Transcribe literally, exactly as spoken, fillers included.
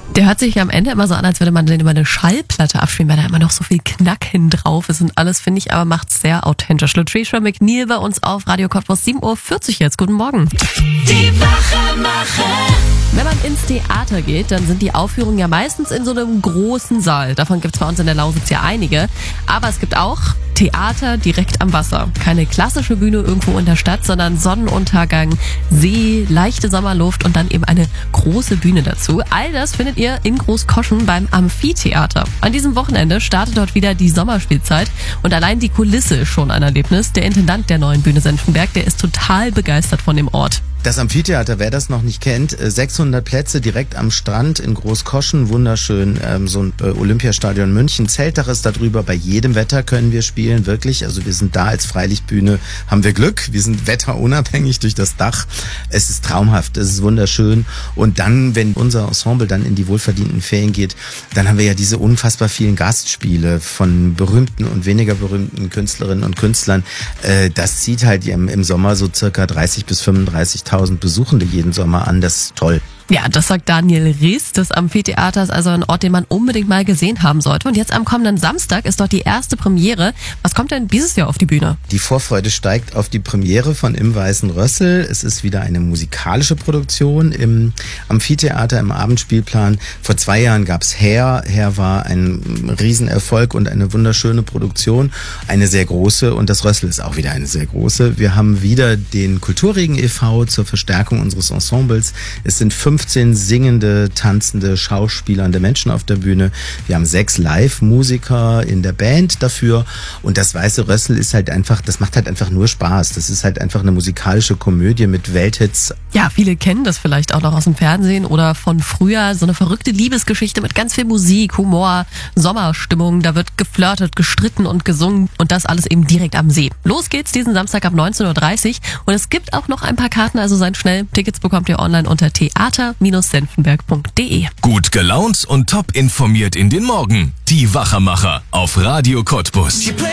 Der hört sich ja am Ende immer so an, als würde man den über eine Schallplatte abspielen, weil da immer noch so viel Knack hin drauf ist und alles, finde ich, aber macht's sehr authentisch. Latricia McNeil bei uns auf Radio Cottbus, sieben Uhr vierzig jetzt. Guten Morgen. Die Wachemacher. Wenn man ins Theater geht, dann sind die Aufführungen ja meistens in so einem großen Saal. Davon gibt's bei uns in der Lausitz ja einige. Aber es gibt auch Theater direkt am Wasser. Keine klassische Bühne irgendwo in der Stadt, sondern Sonnenuntergang, See, leichte Sommerluft und dann eben eine große Bühne dazu. All das findet ihr in Großkoschen beim Amphitheater. An diesem Wochenende startet dort wieder die Sommerspielzeit und allein die Kulisse ist schon ein Erlebnis. Der Intendant der neuen Bühne Senftenberg, der ist total begeistert von dem Ort. Das Amphitheater, wer das noch nicht kennt, sechshundert Plätze direkt am Strand in Großkoschen, wunderschön, ähm, so ein äh, Olympiastadion München, Zeltdach ist da drüber, bei jedem Wetter können wir spielen, wirklich, also wir sind da als Freilichtbühne, haben wir Glück, wir sind wetterunabhängig durch das Dach, es ist traumhaft, es ist wunderschön und dann, wenn unser Ensemble dann in die wohlverdienten Ferien geht, dann haben wir ja diese unfassbar vielen Gastspiele von berühmten und weniger berühmten Künstlerinnen und Künstlern, äh, das zieht halt im, im Sommer so circa dreißig bis fünfunddreißigtausend Besuchende jeden Sommer an, das ist toll. Ja, das sagt Daniel Ries. Das Amphitheater ist also ein Ort, den man unbedingt mal gesehen haben sollte. Und jetzt am kommenden Samstag ist dort die erste Premiere. Was kommt denn dieses Jahr auf die Bühne? Die Vorfreude steigt auf die Premiere von Im Weißen Rössel. Es ist wieder eine musikalische Produktion im Amphitheater, im Abendspielplan. Vor zwei Jahren gab's Hair. Hair war ein Riesenerfolg und eine wunderschöne Produktion. Eine sehr große und das Rössel ist auch wieder eine sehr große. Wir haben wieder den Kulturregen e V zur Verstärkung unseres Ensembles. Es sind fünfzehn singende, tanzende, schauspielernde Menschen auf der Bühne. Wir haben sechs Live-Musiker in der Band dafür und das Weiße Rössel ist halt einfach, das macht halt einfach nur Spaß. Das ist halt einfach eine musikalische Komödie mit Welthits. Ja, viele kennen das vielleicht auch noch aus dem Fernsehen oder von früher. So eine verrückte Liebesgeschichte mit ganz viel Musik, Humor, Sommerstimmung. Da wird geflirtet, gestritten und gesungen und das alles eben direkt am See. Los geht's diesen Samstag ab neunzehn Uhr dreißig und es gibt auch noch ein paar Karten, also seid schnell. Tickets bekommt ihr online unter theater senftenberg punkt de. Gut gelaunt und top informiert in den Morgen. Die Wachemacher auf Radio Cottbus.